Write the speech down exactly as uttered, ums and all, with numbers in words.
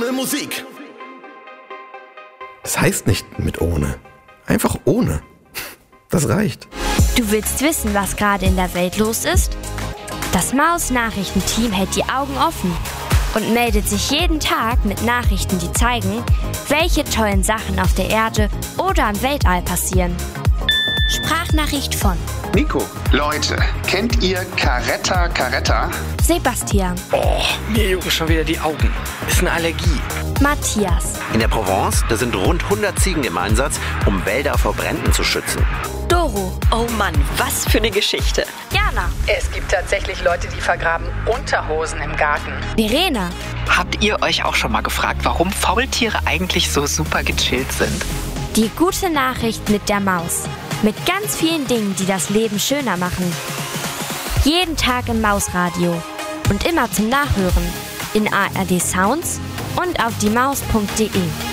ohne Musik. Das heißt nicht mit ohne. Einfach ohne. Das reicht. Du willst wissen, was gerade in der Welt los ist? Das Maus-Nachrichtenteam hält die Augen offen und meldet sich jeden Tag mit Nachrichten, die zeigen, welche tollen Sachen auf der Erde oder im Weltall passieren. Sprachnachricht von Nico. Leute, kennt ihr Caretta Caretta? Sebastian. Oh, mir jucken schon wieder die Augen. Ist eine Allergie. Matthias. In der Provence, da sind rund hundert Ziegen im Einsatz, um Wälder vor Bränden zu schützen. Doro. Oh Mann, was für eine Geschichte. Jana. Es gibt tatsächlich Leute, die vergraben Unterhosen im Garten. Verena. Habt ihr euch auch schon mal gefragt, warum Faultiere eigentlich so super gechillt sind? Die gute Nachricht mit der Maus. Mit ganz vielen Dingen, die das Leben schöner machen. Jeden Tag im Mausradio. Und immer zum Nachhören. In A R D Sounds und auf die maus punkt de.